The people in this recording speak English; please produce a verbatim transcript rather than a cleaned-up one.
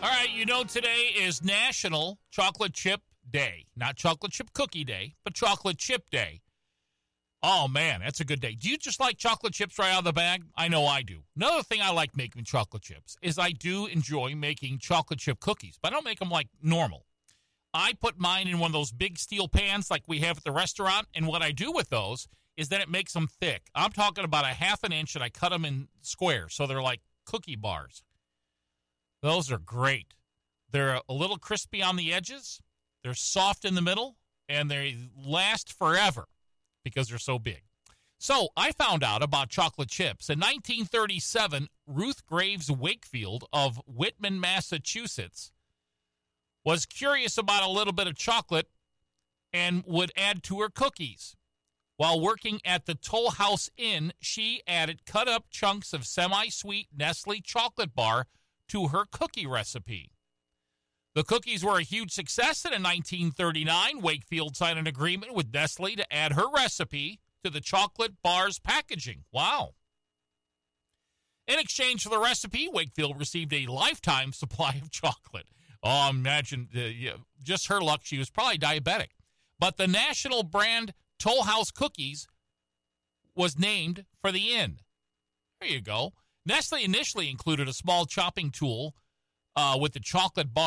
All right, you know today is National Chocolate Chip Day. Not Chocolate Chip Cookie Day, but Chocolate Chip Day. Oh, man, that's a good day. Do you just like chocolate chips right out of the bag? I know I do. Another thing I like making chocolate chips is I do enjoy making chocolate chip cookies, but I don't make them like normal. I put mine in one of those big steel pans like we have at the restaurant, and what I do with those is that it makes them thick. I'm talking about a half an inch, and I cut them in squares, so they're like cookie bars. Those are great. They're a little crispy on the edges, they're soft in the middle, and they last forever because they're so big. So I found out about chocolate chips. In nineteen thirty-seven, Ruth Graves Wakefield of Whitman, Massachusetts, was curious about a little bit of chocolate and would add to her cookies. While working at the Toll House Inn, she added cut-up chunks of semi-sweet Nestle chocolate bar to her cookie recipe. The cookies were a huge success, and in nineteen thirty-nine, Wakefield signed an agreement with Nestle to add her recipe to the chocolate bar's packaging. Wow. In exchange for the recipe, Wakefield received a lifetime supply of chocolate. Oh, imagine, uh, yeah, just her luck, she was probably diabetic. But the national brand Toll House Cookies was named for the inn. There you go. Nestle initially included a small chopping tool uh, with the chocolate bar.